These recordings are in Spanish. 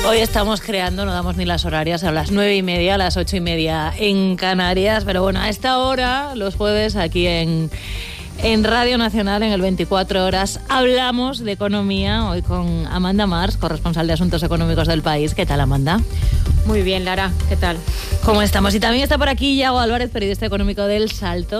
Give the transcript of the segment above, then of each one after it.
Hoy estamos creando, no damos ni las horarias, a las 9:30, a las 8:30 en Canarias, pero bueno, a esta hora, los jueves, aquí en Radio Nacional, en el 24 Horas, hablamos de economía, hoy con Amanda Mars, corresponsal de Asuntos Económicos del País. ¿Qué tal, Amanda? Muy bien, Lara, ¿qué tal? ¿Cómo estamos? Y también está por aquí Iago Álvarez, periodista económico del Salto.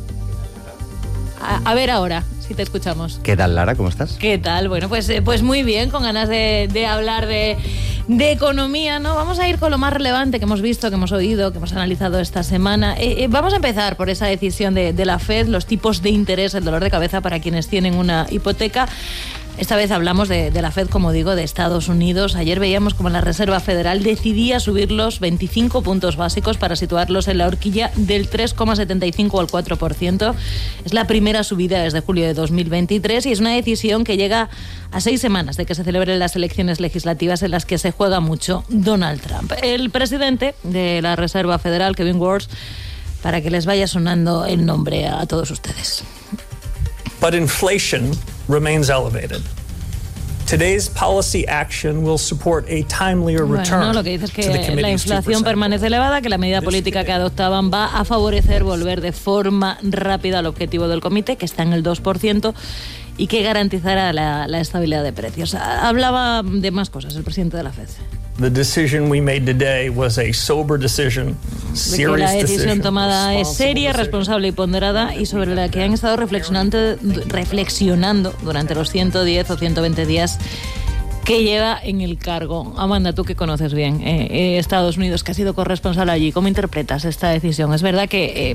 A ver ahora, si te escuchamos. ¿Qué tal, Lara? ¿Cómo estás? ¿Qué tal? Bueno, pues muy bien, con ganas de hablar de economía, ¿no? Vamos a ir con lo más relevante que hemos visto, que hemos oído, que hemos analizado esta semana. Vamos a empezar por esa decisión de la FED, los tipos de interés, el dolor de cabeza para quienes tienen una hipoteca. Esta vez hablamos de la FED, como digo, de Estados Unidos. Ayer veíamos como la Reserva Federal decidía subir los 25 puntos básicos para situarlos en la horquilla del 3,75 al 4%. Es la primera subida desde julio de 2023 y es una decisión que llega a 6 semanas de que se celebren las elecciones legislativas en las que se juega mucho Donald Trump. El presidente de la Reserva Federal, Kevin Warsh, para que les vaya sonando el nombre a todos ustedes. But inflation remains elevated. Today's policy action will support a timelier return. Bueno, lo que dice es que la inflación permanece elevada, que la medida política que adoptaban va a favorecer volver de forma rápida al objetivo del comité, que está en el 2%, y que garantizará la estabilidad de precios. Hablaba de más cosas el presidente de la FED. The decision we made today was a sober decision, serious la decisión decision, tomada es seria, responsable y ponderada, y sobre la que han estado reflexionando durante los 110 o 120 días que lleva en el cargo. Amanda, tú que conoces bien Estados Unidos, que has sido corresponsal allí, ¿cómo interpretas esta decisión? Es verdad que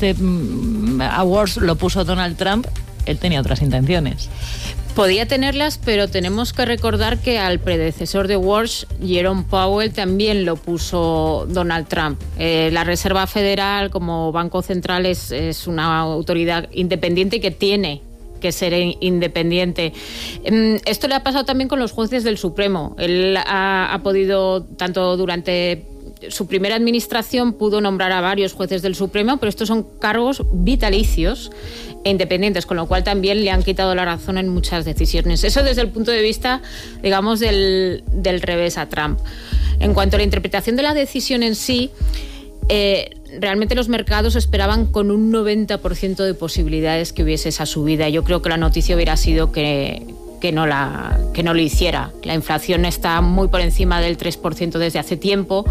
awards lo puso Donald Trump, él tenía otras intenciones. Podía tenerlas, pero tenemos que recordar que al predecesor de Warsh, Jerome Powell, también lo puso Donald Trump. La Reserva Federal, como Banco Central, es una autoridad independiente que tiene que ser independiente. Esto le ha pasado también con los jueces del Supremo. Él ha podido, tanto durante su primera administración, pudo nombrar a varios jueces del Supremo, pero estos son cargos vitalicios e independientes, con lo cual también le han quitado la razón en muchas decisiones. Eso desde el punto de vista, digamos, del revés a Trump. En cuanto a la interpretación de la decisión en sí, realmente los mercados esperaban con un 90% de posibilidades que hubiese esa subida. Yo creo que la noticia hubiera sido que no lo hiciera. La inflación está muy por encima del 3% desde hace tiempo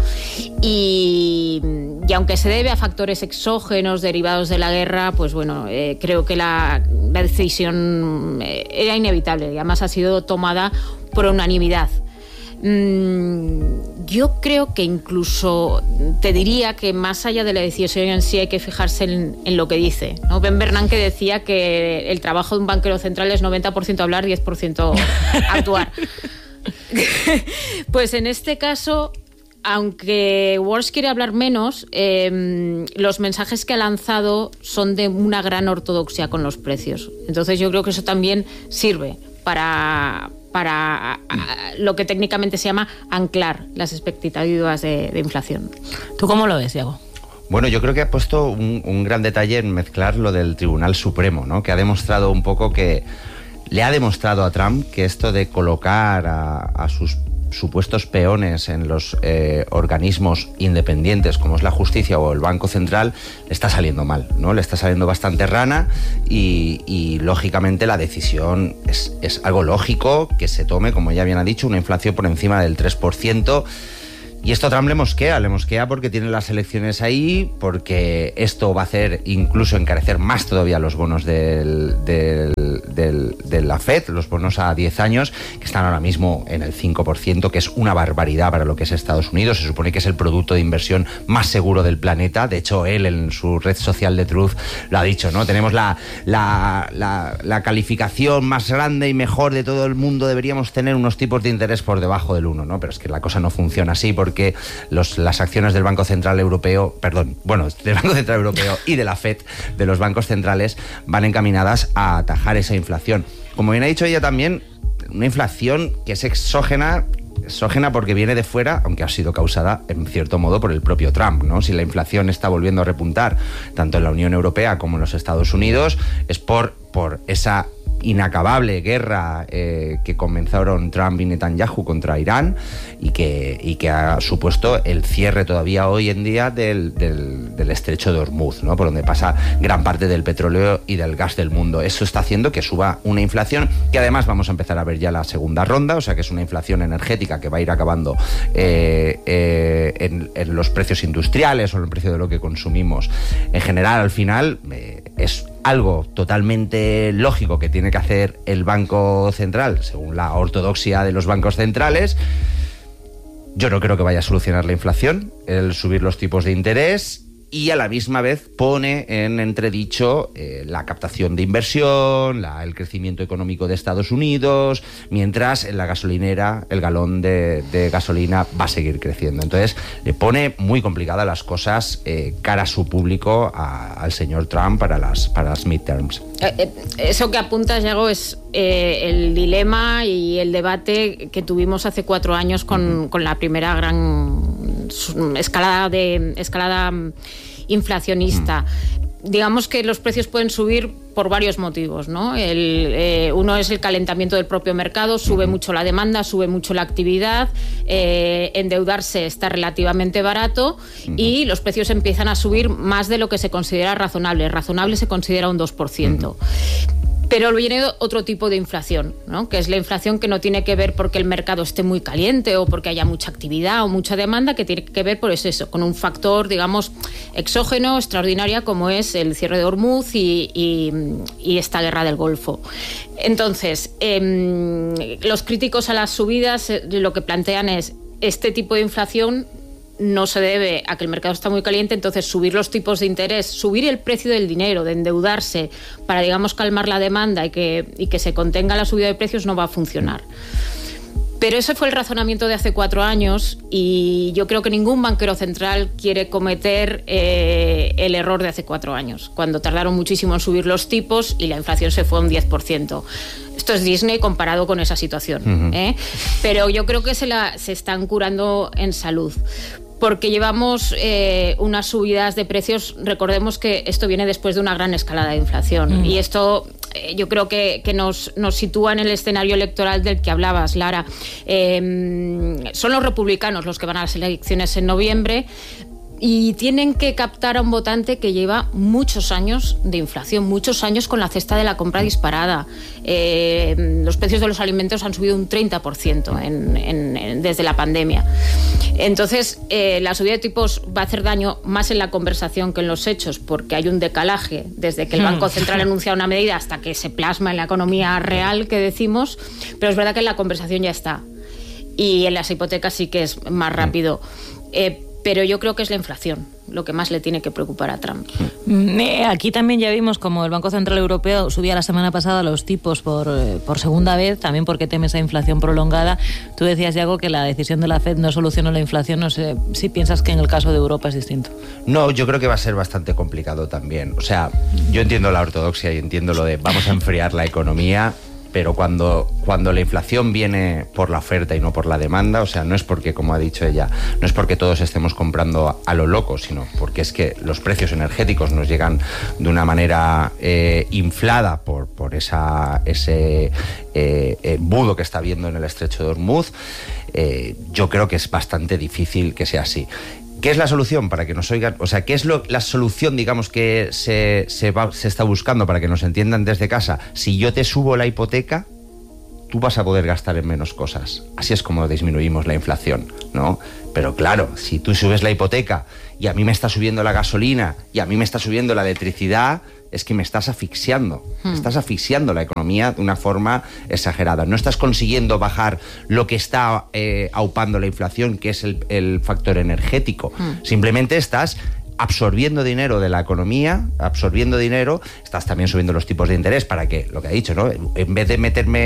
y aunque se debe a factores exógenos derivados de la guerra, pues bueno, creo que la decisión era inevitable y además ha sido tomada por unanimidad. Yo creo que incluso te diría que más allá de la decisión en sí hay que fijarse en lo que dice, ¿no? Ben Bernanke decía que el trabajo de un banquero central es 90% hablar, 10% actuar. Pues en este caso, aunque Warsh quiere hablar menos, los mensajes que ha lanzado son de una gran ortodoxia con los precios. Entonces yo creo que eso también sirve para lo que técnicamente se llama anclar las expectativas de inflación. ¿Tú cómo lo ves, Iago? Bueno, yo creo que ha puesto un gran detalle en mezclar lo del Tribunal Supremo, ¿no? Que ha demostrado un poco le ha demostrado a Trump que esto de colocar a sus supuestos peones en los organismos independientes como es la justicia o el Banco Central le está saliendo mal, ¿no? Le está saliendo bastante rana y lógicamente la decisión es algo lógico que se tome, como ya bien ha dicho, una inflación por encima del 3%. Y esto a Trump le mosquea porque tiene las elecciones ahí, porque esto va a hacer incluso encarecer más todavía los bonos de la FED, los bonos a 10 años, que están ahora mismo en el 5%, que es una barbaridad para lo que es Estados Unidos. Se supone que es el producto de inversión más seguro del planeta. De hecho, él en su red social de Truth lo ha dicho, ¿no? Tenemos la calificación más grande y mejor de todo el mundo. Deberíamos tener unos tipos de interés por debajo del 1, ¿no? Pero es que la cosa no funciona así porque las acciones del Banco Central Europeo, del Banco Central Europeo y de la FED, de los bancos centrales, van encaminadas a atajar esa inflación. Como bien ha dicho ella también, una inflación que es exógena porque viene de fuera, aunque ha sido causada en cierto modo por el propio Trump, ¿no? Si la inflación está volviendo a repuntar tanto en la Unión Europea como en los Estados Unidos, es por esa inacabable guerra que comenzaron Trump y Netanyahu contra Irán y que ha supuesto el cierre todavía hoy en día del estrecho de Hormuz, ¿no? Por donde pasa gran parte del petróleo y del gas del mundo. Eso está haciendo que suba una inflación que además vamos a empezar a ver ya la segunda ronda, o sea que es una inflación energética que va a ir acabando en los precios industriales o en el precio de lo que consumimos. En general, al final, es algo totalmente lógico que tiene que hacer el Banco Central, según la ortodoxia de los bancos centrales. Yo no creo que vaya a solucionar la inflación, el subir los tipos de interés, y a la misma vez pone en entredicho la captación de inversión, el crecimiento económico de Estados Unidos, mientras en la gasolinera el galón de gasolina va a seguir creciendo. Entonces le pone muy complicadas las cosas cara a su público, al señor Trump para las midterms. Eso que apuntas, Yago, es el dilema y el debate que tuvimos hace 4 años con la primera gran escalada inflacionista. Digamos que los precios pueden subir por varios motivos, ¿no? Uno es el calentamiento del propio mercado, sube mucho la demanda, sube mucho la actividad, endeudarse está relativamente barato y los precios empiezan a subir más de lo que se considera razonable. Razonable se considera un 2%. Pero viene otro tipo de inflación, ¿no? Que es la inflación que no tiene que ver porque el mercado esté muy caliente o porque haya mucha actividad o mucha demanda, que tiene que ver por eso, con un factor, digamos, exógeno, extraordinaria, como es el cierre de Hormuz y esta guerra del Golfo. Entonces, los críticos a las subidas lo que plantean es este tipo de inflación no se debe a que el mercado está muy caliente, entonces subir los tipos de interés, subir el precio del dinero, de endeudarse para, digamos, calmar la demanda y que se contenga la subida de precios no va a funcionar. Pero ese fue el razonamiento de hace 4 años y yo creo que ningún banquero central quiere cometer el error de hace 4 años, cuando tardaron muchísimo en subir los tipos y la inflación se fue a un 10%. Esto es Disney comparado con esa situación. Pero yo creo que se están curando en salud. Porque llevamos unas subidas de precios. Recordemos que esto viene después de una gran escalada de inflación. Y esto yo creo que nos sitúa en el escenario electoral del que hablabas, Lara. Son los republicanos los que van a las elecciones en noviembre. Y tienen que captar a un votante que lleva muchos años de inflación, muchos años con la cesta de la compra disparada. Los precios de los alimentos han subido un 30% desde la pandemia. Entonces, la subida de tipos va a hacer daño más en la conversación que en los hechos, porque hay un decalaje desde que el Banco Central anuncia una medida hasta que se plasma en la economía real, que decimos, pero es verdad que en la conversación ya está. Y en las hipotecas sí que es más rápido. Pero yo creo que es la inflación lo que más le tiene que preocupar a Trump. Aquí también ya vimos como el Banco Central Europeo subía la semana pasada los tipos por segunda vez, también porque teme esa inflación prolongada. Tú decías, Yago, que la decisión de la FED no solucionó la inflación. No sé si piensas que en el caso de Europa es distinto. No, yo creo que va a ser bastante complicado también. O sea, yo entiendo la ortodoxia y entiendo lo de vamos a enfriar la economía, pero cuando la inflación viene por la oferta y no por la demanda, o sea, no es porque, como ha dicho ella, no es porque todos estemos comprando a lo loco, sino porque es que los precios energéticos nos llegan de una manera inflada por ese embudo que está habiendo en el estrecho de Hormuz. Yo creo que es bastante difícil que sea así. ¿Qué es la solución para que nos oigan? O sea, ¿qué es la solución, digamos, que se está buscando para que nos entiendan desde casa? Si yo te subo la hipoteca, tú vas a poder gastar en menos cosas. Así es como disminuimos la inflación, ¿no? Pero claro, si tú subes la hipoteca y a mí me está subiendo la gasolina y a mí me está subiendo la electricidad, es que me estás asfixiando. Estás asfixiando la economía de una forma exagerada. No estás consiguiendo bajar lo que está aupando la inflación, que es el factor energético. Simplemente estás absorbiendo dinero de la economía, estás también subiendo los tipos de interés para que, lo que ha dicho, ¿no? En vez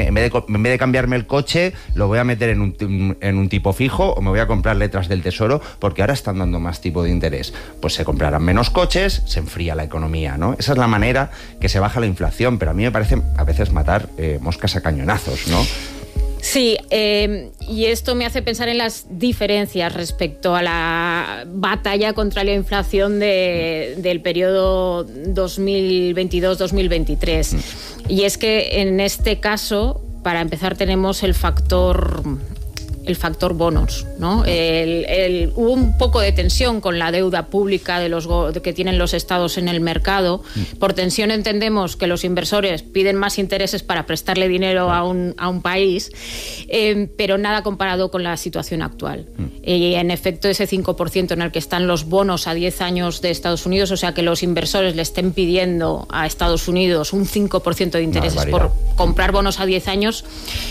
de cambiarme el coche, lo voy a meter en un tipo fijo o me voy a comprar letras del Tesoro porque ahora están dando más tipo de interés. Pues se comprarán menos coches, se enfría la economía, ¿no? Esa es la manera que se baja la inflación, pero a mí me parece a veces matar moscas a cañonazos, ¿no? Sí, y esto me hace pensar en las diferencias respecto a la batalla contra la inflación del periodo 2022-2023. Y es que en este caso, para empezar, tenemos el factor bonos, ¿no? Hubo un poco de tensión con la deuda pública que tienen los estados en el mercado. Por tensión entendemos que los inversores piden más intereses para prestarle dinero a un país, pero nada comparado con la situación actual. Y en efecto, ese 5% en el que están los bonos a 10 años de Estados Unidos, o sea, que los inversores le estén pidiendo a Estados Unidos un 5% de intereses por comprar bonos a 10 años,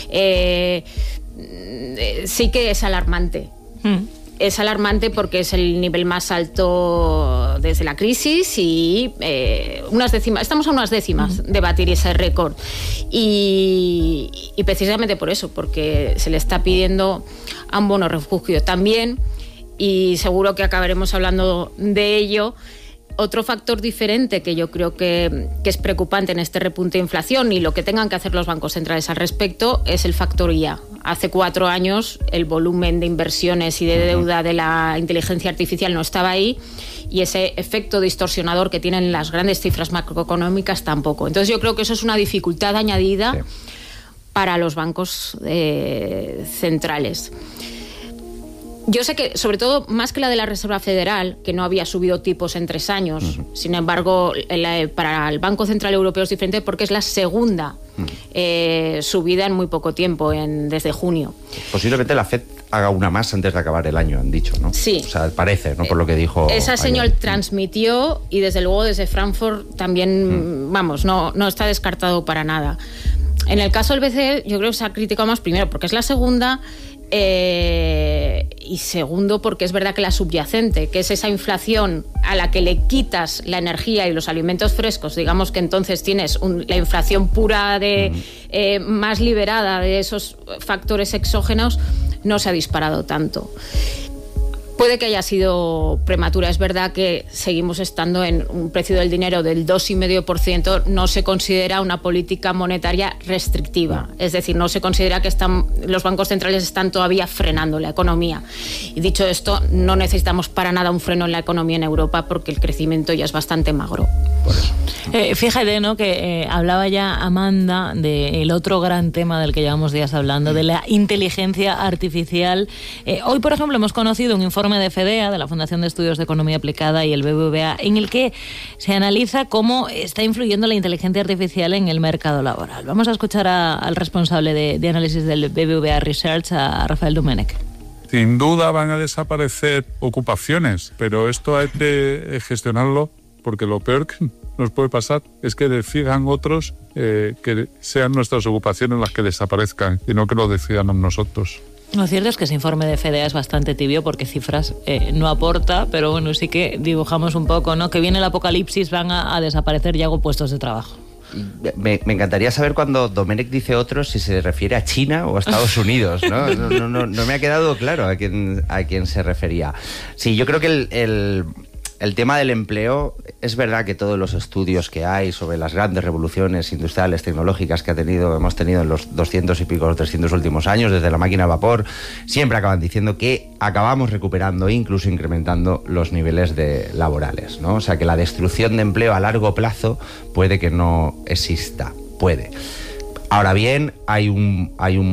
sí que es alarmante. Es alarmante porque es el nivel más alto desde la crisis y estamos a unas décimas de batir ese récord. Y precisamente por eso, porque se le está pidiendo a un bono refugio también, y seguro que acabaremos hablando de ello. Otro factor diferente que yo creo que es preocupante en este repunte de inflación, y lo que tengan que hacer los bancos centrales al respecto, es el factor IA. Hace 4 años el volumen de inversiones y de deuda de la inteligencia artificial no estaba ahí, y ese efecto distorsionador que tienen las grandes cifras macroeconómicas tampoco. Entonces yo creo que eso es una dificultad añadida para los bancos centrales. Yo sé que, sobre todo, más que la de la Reserva Federal, que no había subido tipos en 3 años, sin embargo, para el Banco Central Europeo es diferente porque es la segunda subida en muy poco tiempo, desde junio. Posiblemente la FED haga una más antes de acabar el año, han dicho, ¿no? Sí. O sea, parece, ¿no? Por lo que dijo esa señal transmitió, y desde luego desde Frankfurt también, no está descartado para nada. En el caso del BCE, yo creo que se ha criticado más, primero porque es la segunda, y segundo porque es verdad que la subyacente, que es esa inflación a la que le quitas la energía y los alimentos frescos, digamos que entonces tienes la inflación pura más liberada de esos factores exógenos, no se ha disparado tanto. Puede que haya sido prematura. Es verdad que seguimos estando en un precio del dinero del 2,5%. No se considera una política monetaria restrictiva. Es decir, no se considera que los bancos centrales están todavía frenando la economía. Y dicho esto, no necesitamos para nada un freno en la economía en Europa porque el crecimiento ya es bastante magro. Por eso. Fíjate, ¿no?, que hablaba ya Amanda del otro gran tema del que llevamos días hablando, de la inteligencia artificial. Hoy, por ejemplo, hemos conocido un informe de FEDEA, de la Fundación de Estudios de Economía Aplicada, y el BBVA, en el que se analiza cómo está influyendo la inteligencia artificial en el mercado laboral. Vamos a escuchar al responsable de análisis del BBVA Research, a Rafael Domènech. Sin duda van a desaparecer ocupaciones, pero esto hay que gestionarlo, porque lo peor que nos puede pasar es que decidan otros que sean nuestras ocupaciones las que desaparezcan y no que lo decidan nosotros. Lo cierto es que ese informe de FEDEA es bastante tibio porque cifras no aporta, pero bueno, sí que dibujamos un poco, ¿no? Que viene el apocalipsis, van a desaparecer ya puestos de trabajo. Me encantaría saber cuando Domènech dice otros si se refiere a China o a Estados Unidos, ¿no? No me ha quedado claro a quién se refería. Sí, yo creo que el tema del empleo, es verdad que todos los estudios que hay sobre las grandes revoluciones industriales, tecnológicas que hemos tenido en los 200 y pico, 300 últimos años, desde la máquina a vapor, siempre acaban diciendo que acabamos recuperando e incluso incrementando los niveles laborales, ¿no? O sea, que la destrucción de empleo a largo plazo puede que no exista, puede. Ahora bien, hay un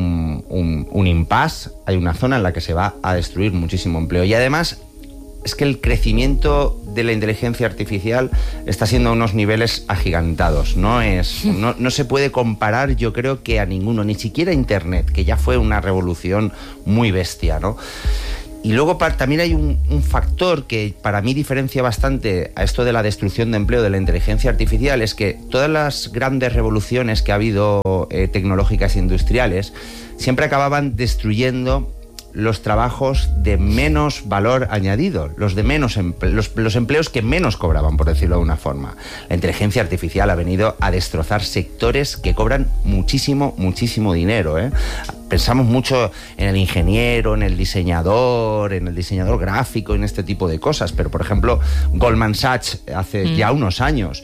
impasse, hay una zona en la que se va a destruir muchísimo empleo, y además es que el crecimiento de la inteligencia artificial está siendo a unos niveles agigantados. No se puede comparar, yo creo, que a ninguno, ni siquiera Internet, que ya fue una revolución muy bestia, ¿no? Y luego también hay un factor que para mí diferencia bastante a esto de la destrucción de empleo de la inteligencia artificial, es que todas las grandes revoluciones que ha habido tecnológicas e industriales siempre acababan destruyendo los trabajos de menos valor añadido, los empleos que menos cobraban, por decirlo de una forma. La inteligencia artificial ha venido a destrozar sectores que cobran muchísimo, muchísimo dinero, ¿eh? Pensamos mucho en el ingeniero, en el diseñador gráfico, en este tipo de cosas, pero por ejemplo Goldman Sachs hace ya unos años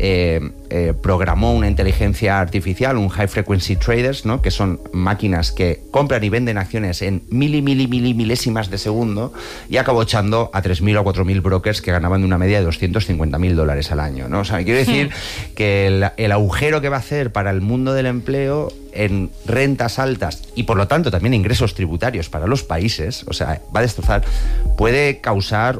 programó una inteligencia artificial, un High Frequency Traders, ¿no?, que son máquinas que compran y venden acciones en milésimas de segundo y acabó echando a 3.000 o 4.000 brokers que ganaban de una media de $250.000 al año, ¿no? O sea, quiero decir que el agujero que va a hacer para el mundo del empleo en rentas altas y por lo tanto también ingresos tributarios para los países, o sea, va a destrozar, puede causar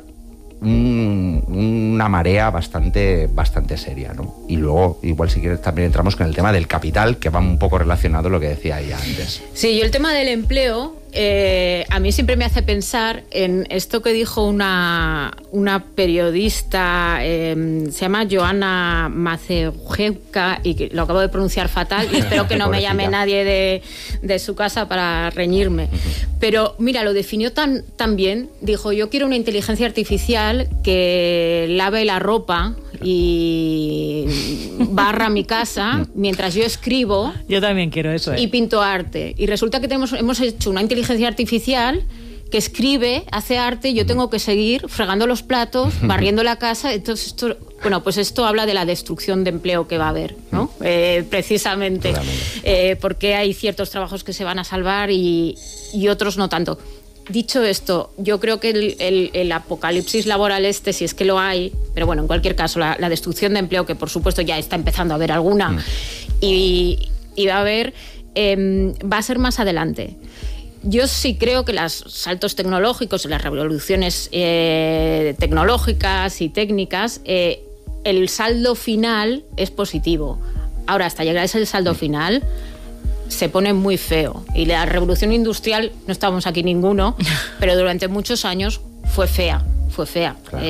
una marea bastante seria, ¿no? Y luego, igual si quieres, también entramos con el tema del capital, que va un poco relacionado a lo que decía ella antes. Sí, yo el tema del empleo, a mí siempre me hace pensar en esto que dijo una periodista, se llama Joanna Mazejewska, y que lo acabo de pronunciar fatal, y espero que no me llame nadie de su casa para reñirme. Pero mira, lo definió tan bien, dijo, yo quiero una inteligencia artificial que lave la ropa y barra mi casa mientras yo escribo. Yo también quiero eso. Y pinto arte. Y resulta que hemos hecho una inteligencia artificial que escribe, hace arte, y yo tengo que seguir fregando los platos, barriendo la casa. Entonces esto habla de la destrucción de empleo que va a haber, ¿no? Precisamente. Porque hay ciertos trabajos que se van a salvar y otros no tanto. Dicho esto, yo creo que el apocalipsis laboral si es que lo hay, pero bueno, en cualquier caso, la destrucción de empleo, que por supuesto ya está empezando a haber alguna, y va a haber, va a ser más adelante. Yo sí creo que los saltos tecnológicos, las revoluciones tecnológicas y técnicas, el saldo final es positivo. Ahora, hasta llegar a ese saldo final, se pone muy feo. Y la revolución industrial, no estábamos aquí ninguno, pero durante muchos años fue fea. Claro.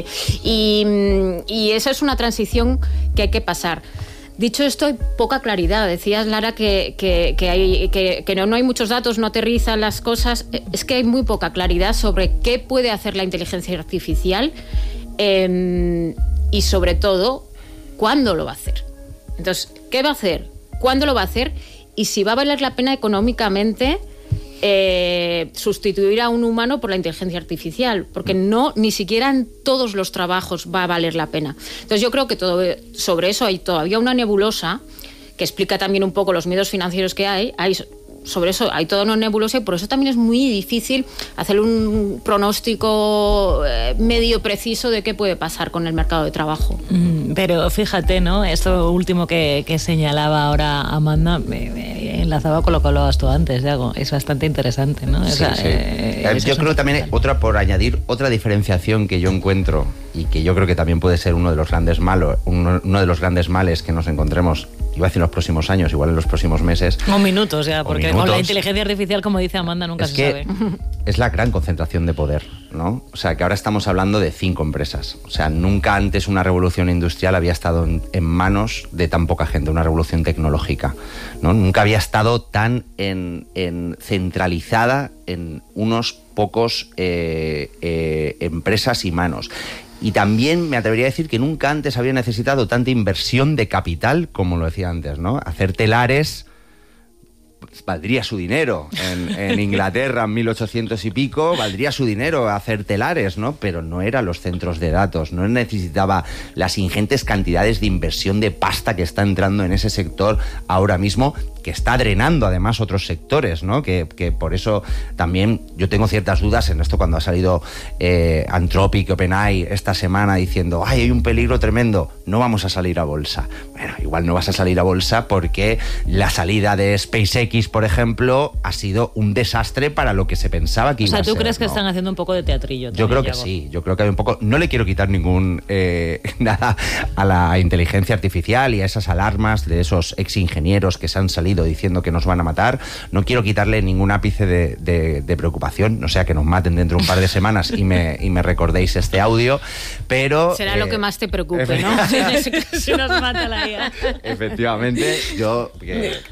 Y esa es una transición que hay que pasar. Dicho esto, hay poca claridad. Decías, Lara, que no hay muchos datos, no aterrizan las cosas. Es que hay muy poca claridad sobre qué puede hacer la inteligencia artificial y, sobre todo, cuándo lo va a hacer. Entonces, ¿qué va a hacer? ¿Cuándo lo va a hacer? Y si va a valer la pena económicamente sustituir a un humano por la inteligencia artificial, porque ni siquiera en todos los trabajos va a valer la pena. Entonces yo creo que sobre eso hay todavía una nebulosa que explica también un poco los miedos financieros que hay sobre eso hay toda una nebulosa, y por eso también es muy difícil hacer un pronóstico medio preciso de qué puede pasar con el mercado de trabajo. Pero fíjate, ¿no? Esto último que señalaba ahora Amanda me enlazaba con lo que hablabas tú antes, Yago. Es bastante interesante, ¿no? Sí. Yo creo también, por añadir otra diferenciación que yo encuentro, y que yo creo que también puede ser uno de los grandes males que nos encontremos, iba a decir en los próximos años, igual en los próximos meses. O minutos ya, porque con la inteligencia artificial, como dice Amanda, nunca se sabe. Es la gran concentración de poder, ¿no? O sea, que ahora estamos hablando de 5 empresas. O sea, nunca antes una revolución industrial había estado en manos de tan poca gente, una revolución tecnológica, ¿no? Nunca había estado tan centralizada en unos pocos empresas y manos. Y también me atrevería a decir que nunca antes había necesitado tanta inversión de capital, como lo decía antes, ¿no? Hacer telares valdría su dinero. En Inglaterra, en 1800 y pico, valdría su dinero hacer telares, ¿no? Pero no eran los centros de datos, no necesitaba las ingentes cantidades de inversión de pasta que está entrando en ese sector ahora mismo, que está drenando además otros sectores, ¿no? Que por eso también yo tengo ciertas dudas en esto cuando ha salido Anthropic, OpenAI esta semana diciendo ¡ay, hay un peligro tremendo! No vamos a salir a bolsa. Bueno, igual no vas a salir a bolsa porque la salida de SpaceX, por ejemplo, ha sido un desastre para lo que se pensaba que iba a ser. O sea, ¿tú crees que están haciendo un poco de teatrillo también? Yo creo que sí, yo creo que hay un poco... No le quiero quitar nada a la inteligencia artificial y a esas alarmas de esos exingenieros que se han salido diciendo que nos van a matar. No quiero quitarle ningún ápice de preocupación, no sea que nos maten dentro de un par de semanas y me recordéis este audio, pero... Será lo que más te preocupe, ¿no? Si nos mata la IA. Efectivamente, yo...